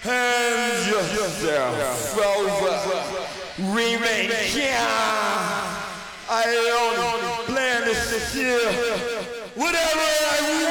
Hand yourself over. Remain calm. I only plan this year. Whatever I